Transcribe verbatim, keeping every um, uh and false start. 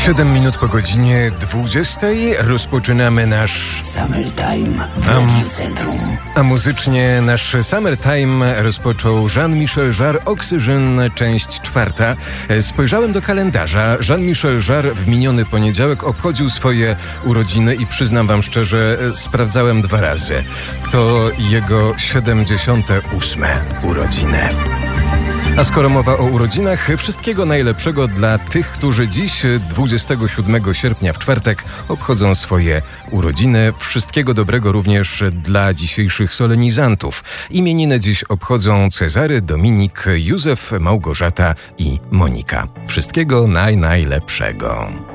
Siedem minut po godzinie dwudziestej rozpoczynamy nasz Summertime w Radiu Centrum. A muzycznie nasz Summertime rozpoczął Jean-Michel Jarre, Oxygen, część czwarta. Spojrzałem do kalendarza. Jean-Michel Jarre w miniony poniedziałek obchodził swoje urodziny i przyznam wam szczerze, sprawdzałem dwa razy. To jego siedemdziesiąte ósme urodziny. A skoro mowa o urodzinach, wszystkiego najlepszego dla tych, którzy dziś, dwudziestego siódmego sierpnia w czwartek, obchodzą swoje urodziny. Wszystkiego dobrego również dla dzisiejszych solenizantów. Imieniny dziś obchodzą Cezary, Dominik, Józef, Małgorzata i Monika. Wszystkiego naj, najlepszego.